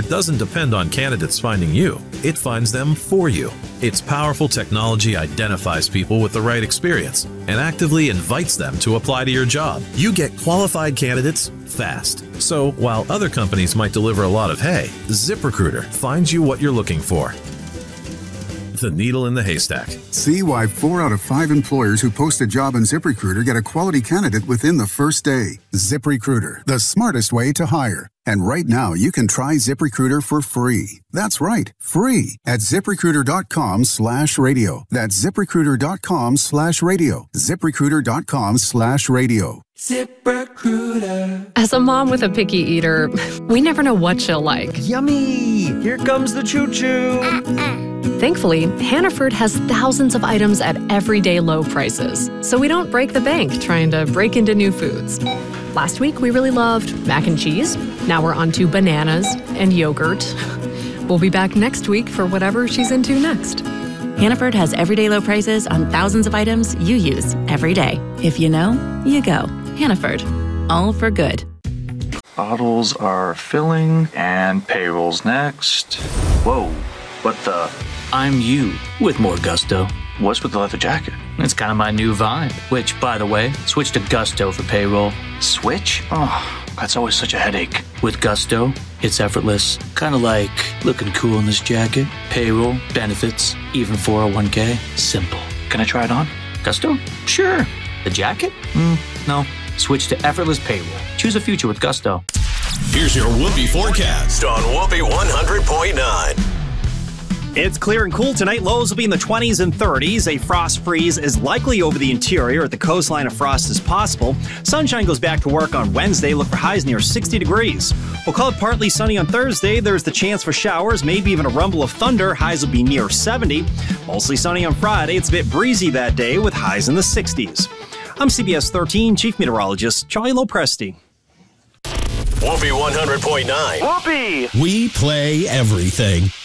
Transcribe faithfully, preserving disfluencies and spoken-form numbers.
doesn't depend on candidates finding you. It finds them for you. Its powerful technology identifies people with the right experience and actively invites them to apply to your job. You get qualified candidates fast. So while other companies might deliver a lot of hay, ZipRecruiter finds you what you're looking for. The needle in the haystack. See why four out of five employers who post a job on ZipRecruiter get a quality candidate within the first day. ZipRecruiter, the smartest way to hire. And right now, you can try ZipRecruiter for free. That's right, free at ZipRecruiter.com slash radio. That's ZipRecruiter.com slash radio. ZipRecruiter.com slash radio. ZipRecruiter. As a mom with a picky eater, we never know what she'll like. Yummy! Here comes the choo-choo. Uh-uh. Thankfully, Hannaford has thousands of items at everyday low prices, so we don't break the bank trying to break into new foods. Last week, we really loved mac and cheese. Now we're on to bananas and yogurt. We'll be back next week for whatever she's into next. Hannaford has everyday low prices on thousands of items you use every day. If you know, you go. Hannaford. All for good. Bottles are filling and payroll's next. Whoa, what the? I'm you with more gusto. What's with the leather jacket? It's kind of my new vibe, which, by the way, switch to Gusto for payroll. Switch? Oh, that's always such a headache. With Gusto, it's effortless. Kind of like looking cool in this jacket. Payroll, benefits, even four oh one k. Simple. Can I try it on? Gusto? Sure. The jacket? Mm, no. Switch to effortless payroll. Choose a future with Gusto. Here's your Whoopee forecast on Whoopee one hundred point nine. It's clear and cool tonight. Lows will be in the twenties and thirties. A frost freeze is likely over the interior. At the coastline, a frost is possible. Sunshine goes back to work on Wednesday. Look for highs near sixty degrees. We'll call it partly sunny on Thursday. There's the chance for showers, maybe even a rumble of thunder. Highs will be near seventy. Mostly sunny on Friday. It's a bit breezy that day with highs in the sixties. I'm C B S thirteen Chief Meteorologist Charlie Lopresti. Whoopee one hundred point nine. Whoopee! We play everything.